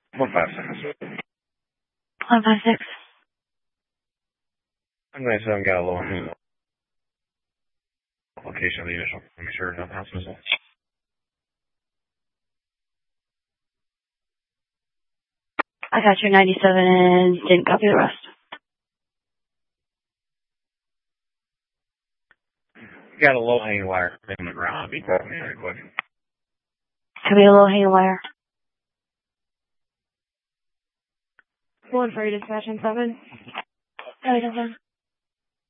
156. 156. I'm going to say I've got a low location of the initial. Make sure no house missile. I got your 97 and didn't copy the rest. Got a low hanging wire in the ground. Be quick, very quick. Could be a little hanging wire. 1 for your dispatch in 7. 97.